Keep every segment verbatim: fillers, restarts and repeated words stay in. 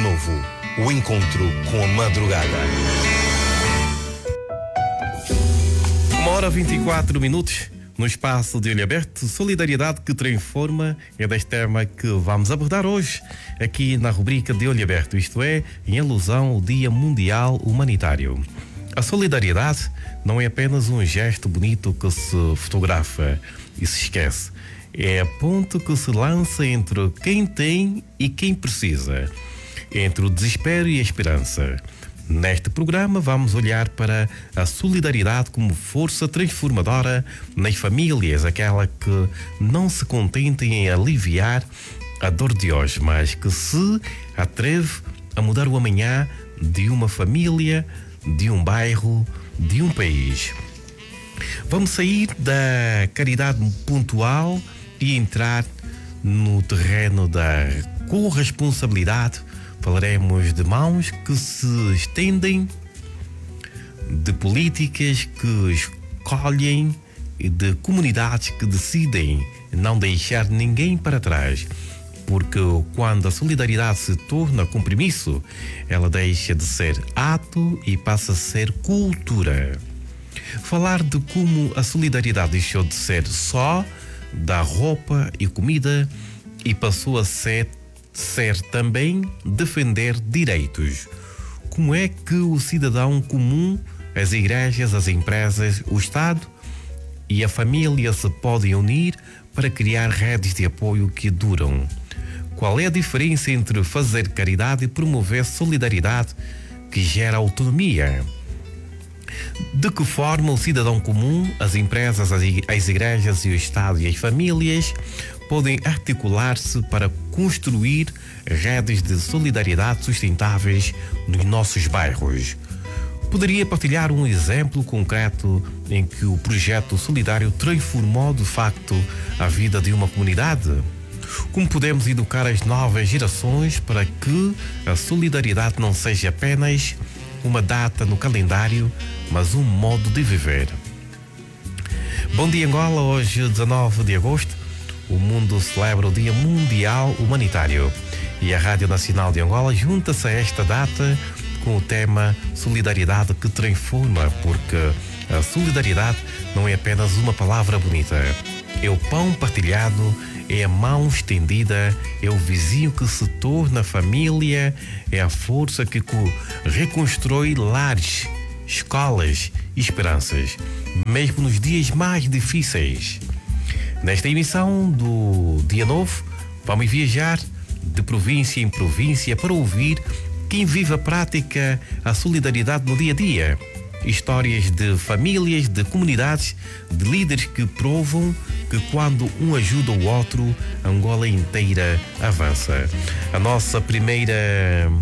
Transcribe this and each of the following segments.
novo, o encontro com a madrugada. Uma hora vinte e quatro minutos, no espaço de Olho Aberto, solidariedade que transforma, é deste tema que vamos abordar hoje, aqui na rubrica de Olho Aberto, isto é, em alusão ao Dia Mundial Humanitário. A solidariedade não é apenas um gesto bonito que se fotografa e se esquece. É a ponte que se lança entre quem tem e quem precisa, entre o desespero e a esperança. Neste programa vamos olhar para a solidariedade como força transformadora nas famílias, aquela que não se contenta em aliviar a dor de hoje, mas que se atreve a mudar o amanhã de uma família, de um bairro, de um país. Vamos sair da caridade pontual e entrar no terreno da corresponsabilidade. Falaremos de mãos que se estendem, de políticas que escolhem e de comunidades que decidem não deixar ninguém para trás. Porque quando a solidariedade se torna compromisso, ela deixa de ser ato e passa a ser cultura. Falar de como a solidariedade deixou de ser só da roupa e comida e passou a ser, ser também defender direitos. Como é que o cidadão comum, as igrejas, as empresas, o Estado e a família se podem unir para criar redes de apoio que duram? Qual é a diferença entre fazer caridade e promover solidariedade que gera autonomia? De que forma o cidadão comum, as empresas, as igrejas e o Estado e as famílias podem articular-se para construir redes de solidariedade sustentáveis nos nossos bairros? Poderia partilhar um exemplo concreto em que o projeto solidário transformou de facto a vida de uma comunidade? Como podemos educar as novas gerações para que a solidariedade não seja apenas uma data no calendário, mas um modo de viver? Bom dia, Angola. Hoje, dezenove de agosto, o mundo celebra o Dia Mundial Humanitário e a Rádio Nacional de Angola junta-se a esta data com o tema Solidariedade que transforma, porque a solidariedade não é apenas uma palavra bonita, é o pão partilhado, é a mão estendida, é o vizinho que se torna família, é a força que reconstrói lares, escolas e esperanças, mesmo nos dias mais difíceis. Nesta emissão do Dia Novo, vamos viajar de província em província para ouvir quem vive a prática, a solidariedade no dia a dia. Histórias de famílias, de comunidades, de líderes que provam que quando um ajuda o outro, a Angola inteira avança. A nossa primeira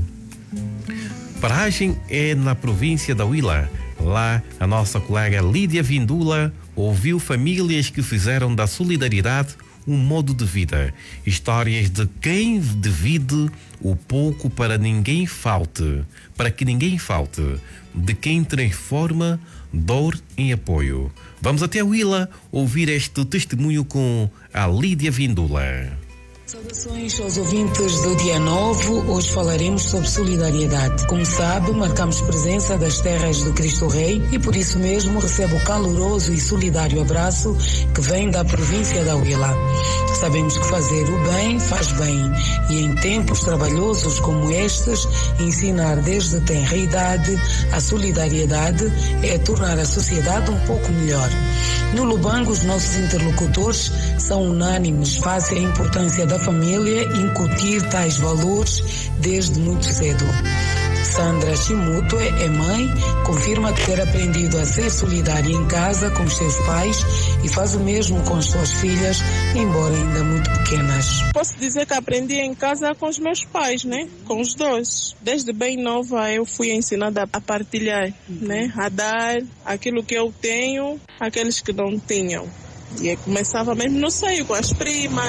paragem é na província da Huila. Lá, a nossa colega Lídia Vindula ouviu famílias que fizeram da solidariedade um modo de vida. Histórias de quem divide o pouco para ninguém falte, para que ninguém falte, de quem transforma dor em apoio. Vamos até Huila ouvir este testemunho com a Lídia Vindula. Saudações aos ouvintes do Dia Novo. Hoje falaremos sobre solidariedade. Como sabe, marcamos presença das terras do Cristo Rei e por isso mesmo recebo o caloroso e solidário abraço que vem da província da Huila. Sabemos que fazer o bem faz bem e em tempos trabalhosos como estes, ensinar desde tenra idade a solidariedade é tornar a sociedade um pouco melhor. No Lubango, os nossos interlocutores são unânimes face à importância da família incutir tais valores desde muito cedo. Sandra Chimuto é mãe, confirma ter aprendido a ser solidária em casa com os seus pais e faz o mesmo com as suas filhas, embora ainda muito pequenas. Posso dizer que aprendi em casa com os meus pais, né? Com os dois. Desde bem nova eu fui ensinada a partilhar, né? A dar aquilo que eu tenho àqueles que não tinham. E eu começava mesmo no seio com as primas,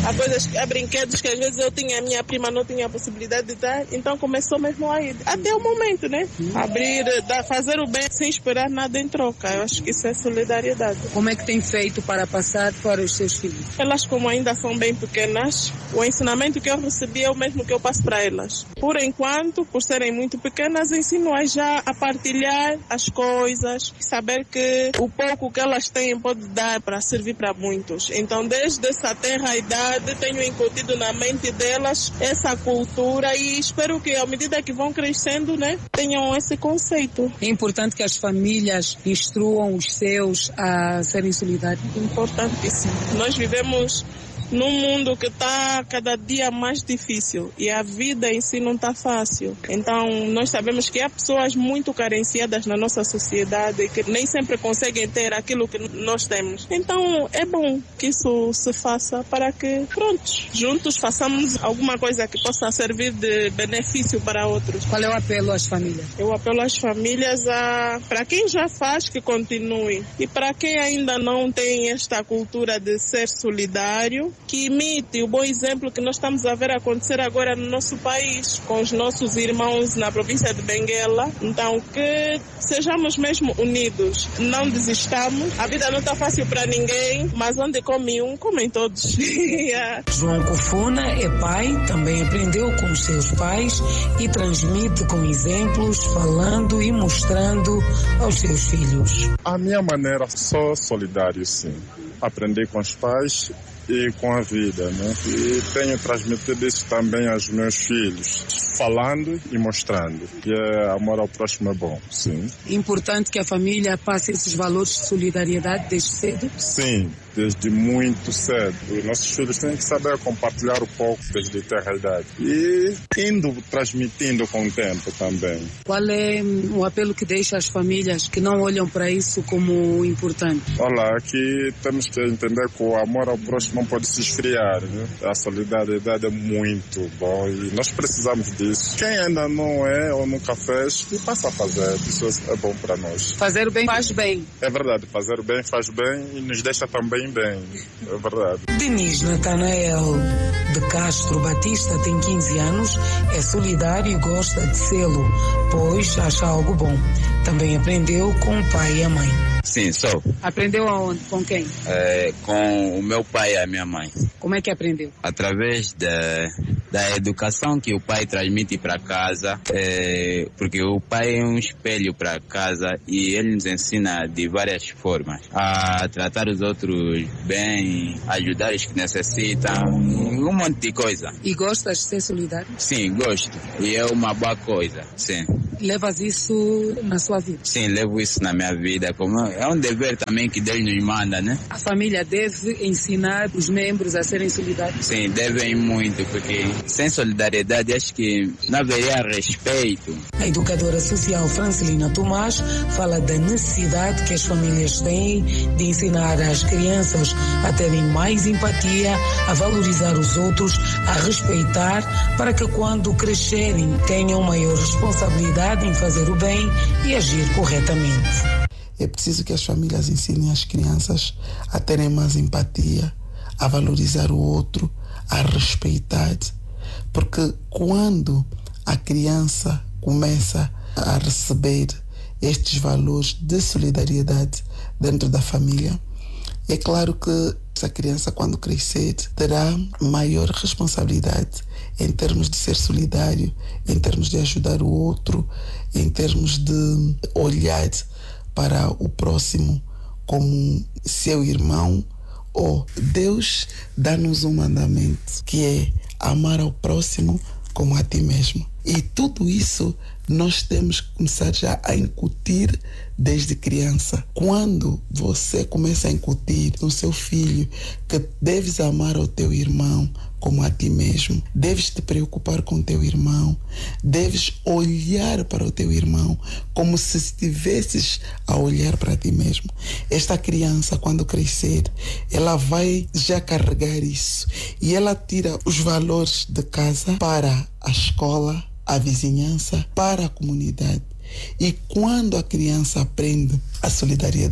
Há coisas, há brinquedos que às vezes eu tinha, a minha prima não tinha a possibilidade de dar, então começou mesmo a ir. Até o momento, né? Abrir, dar, fazer o bem sem esperar nada em troca. Eu acho que isso é solidariedade. Como é que tem feito para passar para os seus filhos? Elas, como ainda são bem pequenas, o ensinamento que eu recebi é o mesmo que eu passo para elas. Por enquanto, por serem muito pequenas, ensino-as já a partilhar as coisas, saber que o pouco que elas têm pode dar para servir para muitos. Então, desde essa tenra idade, tenho incutido na mente delas essa cultura e espero que, à medida que vão crescendo, né, tenham esse conceito. É importante que as famílias instruam os seus a serem solidários. Importantíssimo. Nós vivemos num mundo que está cada dia mais difícil e a vida em si não está fácil. Então, nós sabemos que há pessoas muito carenciadas na nossa sociedade que nem sempre conseguem ter aquilo que nós temos. Então, é bom que isso se faça para que, pronto, juntos façamos alguma coisa que possa servir de benefício para outros. Qual é o apelo às famílias? Eu apelo às famílias a, para quem já faz, que continue. E para quem ainda não tem esta cultura de ser solidário, que imite o bom exemplo que nós estamos a ver acontecer agora no nosso país, com os nossos irmãos na província de Benguela. Então, que sejamos mesmo unidos, não desistamos. A vida não está fácil para ninguém, mas onde come um, comem todos. Yeah. João Cofuna é pai, também aprendeu com os seus pais e transmite com exemplos, falando e mostrando aos seus filhos. A minha maneira, sou solidário, sim. Aprendi com os pais e com a vida, né? E tenho transmitido isso também aos meus filhos, falando e mostrando. Que é, amor ao próximo é bom, sim. Importante que a família passe esses valores de solidariedade desde cedo? Sim, desde muito cedo. Os nossos filhos têm que saber compartilhar um pouco desde terra idade. E indo transmitindo com o tempo também. Qual é o apelo que deixa às famílias que não olham para isso como importante? Olha, aqui temos que entender que o amor ao próximo não pode se esfriar, né? A solidariedade é muito bom e nós precisamos disso. Quem ainda não é ou nunca fez, que passa a fazer. Isso é bom para nós. Fazer o bem faz bem. É verdade, fazer o bem faz bem e nos deixa também bem. É verdade. Denise Natanael de Castro Batista tem quinze anos, é solidário e gosta de sê-lo, pois acha algo bom. Também aprendeu com o pai e a mãe. Sim, sou. Aprendeu aonde? Com quem? É, com o meu pai e a minha mãe. Como é que aprendeu? Através da, da educação que o pai transmite para casa, é, porque o pai é um espelho para casa e ele nos ensina de várias formas a tratar os outros bem, ajudar os que necessitam, um monte de coisa. E gostas de ser solidário? Sim, gosto. E é uma boa coisa, sim. Levas isso na sua vida? Sim, levo isso na minha vida. Como é um dever também que Deus nos manda, né? A família deve ensinar os membros a serem solidários? Sim, devem muito, porque sem solidariedade acho que não haveria respeito. A educadora social Francelina Tomás fala da necessidade que as famílias têm de ensinar as crianças a terem mais empatia, a valorizar os outros, a respeitar, para que quando crescerem tenham maior responsabilidade em fazer o bem e agir corretamente. É preciso que as famílias ensinem as crianças a terem mais empatia, a valorizar o outro, a respeitar. Porque quando a criança começa a receber estes valores de solidariedade dentro da família, é claro que essa criança, quando crescer, terá maior responsabilidade em termos de ser solidário, em termos de ajudar o outro, em termos de olhar para o próximo como seu irmão. Ou Deus dá-nos um mandamento que é amar ao próximo como a ti mesmo. E tudo isso nós temos que começar já a incutir desde criança. Quando você começa a incutir no seu filho que deves amar ao teu irmão como a ti mesmo, deves te preocupar com o teu irmão, deves olhar para o teu irmão como se estivesses a olhar para ti mesmo. Esta criança, quando crescer, ela vai já carregar isso e ela tira os valores de casa para a escola, a vizinhança, para a comunidade. E quando a criança aprende a solidariedade,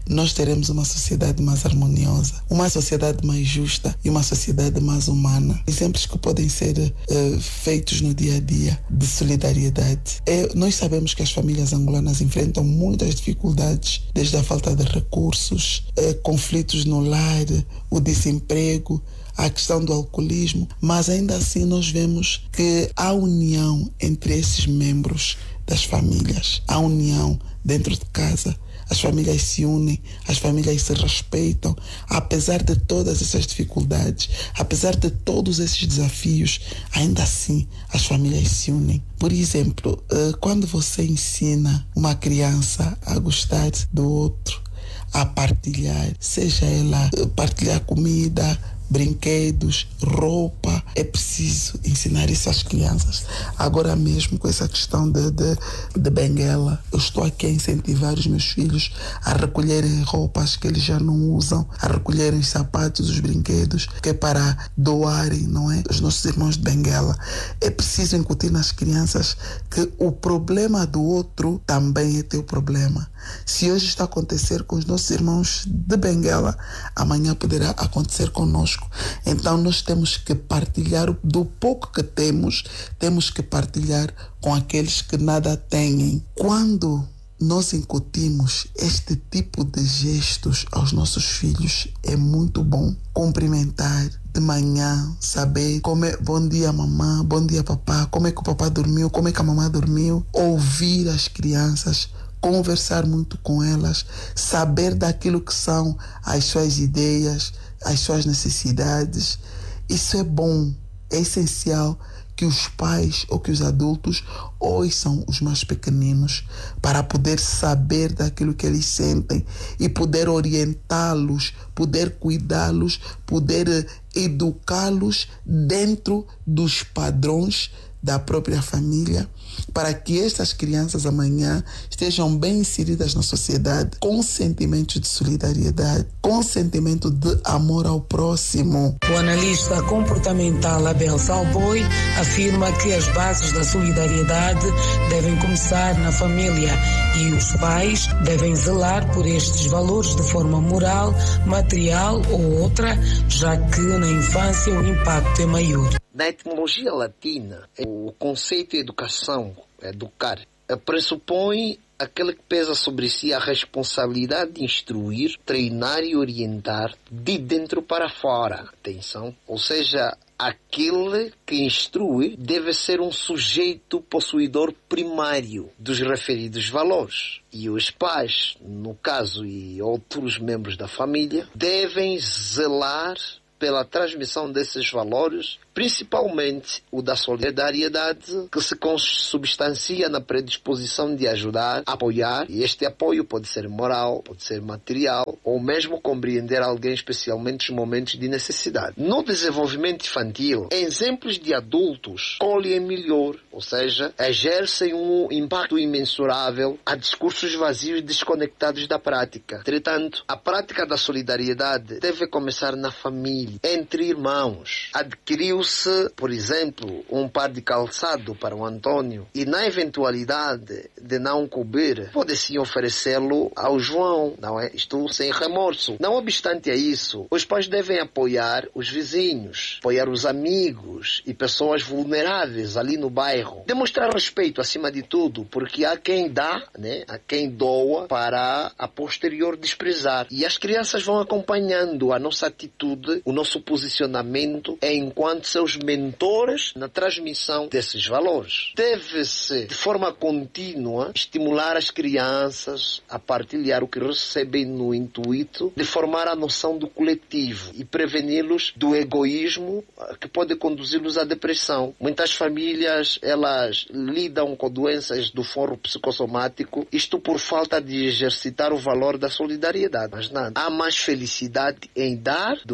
nós teremos uma sociedade mais harmoniosa, uma sociedade mais justa e uma sociedade mais humana. Exemplos que podem ser uh, feitos no dia a dia de solidariedade. É, nós sabemos que as famílias angolanas enfrentam muitas dificuldades, desde a falta de recursos, uh, conflitos no lar, o desemprego, a questão do alcoolismo, mas ainda assim nós vemos que há união entre esses membros das famílias, há união dentro de casa. As famílias se unem, as famílias se respeitam, apesar de todas essas dificuldades, apesar de todos esses desafios, ainda assim as famílias se unem. Por exemplo, quando você ensina uma criança a gostar do outro, a partilhar, seja ela partilhar comida, brinquedos, roupa, é preciso ensinar isso às crianças. Agora mesmo, com essa questão de, de, de benguela, eu estou aqui a incentivar os meus filhos a recolherem roupas que eles já não usam, a recolherem os sapatos, os brinquedos, que é para doarem, não é? Os nossos irmãos de benguela. É preciso incutir nas crianças que o problema do outro também é teu problema. Se hoje está a acontecer com os nossos irmãos de benguela, amanhã poderá acontecer conosco. Então nós temos que partilhar do pouco que temos, temos que partilhar com aqueles que nada têm. Quando nós incutimos este tipo de gestos aos nossos filhos, é muito bom. Cumprimentar de manhã, saber como é, bom dia mamãe, bom dia papá, como é que o papá dormiu, como é que a mamãe dormiu. Ouvir as crianças, conversar muito com elas, saber daquilo que são as suas ideias, as suas necessidades. Isso é bom, é essencial que os pais ou que os adultos ouçam os mais pequeninos para poder saber daquilo que eles sentem e poder orientá-los, poder cuidá-los, poder educá-los dentro dos padrões da própria família, para que estas crianças amanhã estejam bem inseridas na sociedade, com sentimento de solidariedade, com sentimento de amor ao próximo. O analista comportamental Abel Salboi afirma que as bases da solidariedade devem começar na família e os pais devem zelar por estes valores de forma moral, material ou outra, já que na infância o impacto é maior. Na etimologia latina, o conceito de educação, educar, pressupõe aquele que pesa sobre si a responsabilidade de instruir, treinar e orientar de dentro para fora. Atenção, ou seja, aquele que instrui deve ser um sujeito possuidor primário dos referidos valores. E os pais, no caso, e outros membros da família, devem zelar pela transmissão desses valores, principalmente o da solidariedade, que se consubstancia na predisposição de ajudar, apoiar, e este apoio pode ser moral, pode ser material, ou mesmo compreender alguém especialmente nos momentos de necessidade. No desenvolvimento infantil, exemplos de adultos colhem melhor, ou seja, exercem um impacto imensurável a discursos vazios e desconectados da prática. Entretanto, a prática da solidariedade deve começar na família, entre irmãos. Adquiriu se, por exemplo, um par de calçado para o Antônio e na eventualidade de não couber, pode sim oferecê-lo ao João, não é? Isto sem remorso. Não obstante a isso, os pais devem apoiar os vizinhos, apoiar os amigos e pessoas vulneráveis ali no bairro. Demonstrar respeito acima de tudo, porque há quem dá, né? Há quem doa para a posterior desprezar. E as crianças vão acompanhando a nossa atitude, o nosso posicionamento enquanto seus mentores na transmissão desses valores. Deve-se, de forma contínua, estimular as crianças a partilhar o que recebem no intuito de formar a noção do coletivo e preveni-los do egoísmo que pode conduzi-los à depressão. Muitas famílias, elas lidam com doenças do foro psicossomático, isto por falta de exercitar o valor da solidariedade. Mas nada. Há mais felicidade em dar do que em receber.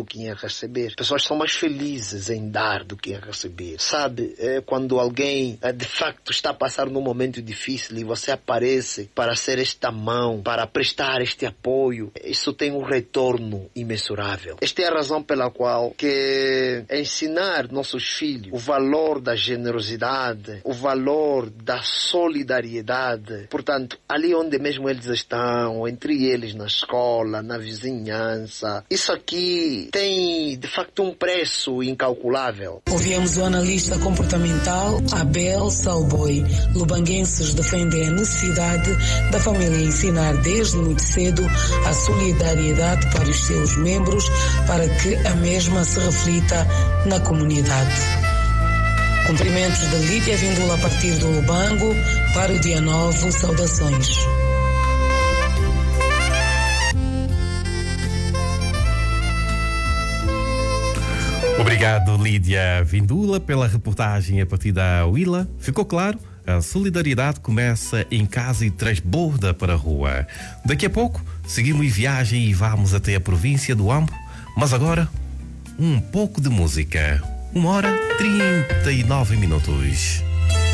receber. Pessoas são mais felizes em dar do que em receber. Sabe, é quando alguém é, de facto está a passar num momento difícil e você aparece para ser esta mão, para prestar este apoio, isso tem um retorno imensurável. Esta é a razão pela qual que ensinar nossos filhos o valor da generosidade, o valor da solidariedade, portanto, ali onde mesmo eles estão, entre eles na escola, na vizinhança, isso aqui tem de facto um preço incalculável. Ouvimos o analista comportamental Abel Salboi. Lubanguenses defendem a necessidade da família ensinar desde muito cedo a solidariedade para os seus membros, para que a mesma se reflita na comunidade. Cumprimentos de Lídia Vindula a partir do Lubango. Para o Dia Novo, saudações. Obrigado, Lídia Vindula, pela reportagem a partir da Huila. Ficou claro? A solidariedade começa em casa e transborda para a rua. Daqui a pouco, seguimos viagem e vamos até a província do Ambo. Mas agora, um pouco de música. Uma hora, trinta e nove minutos.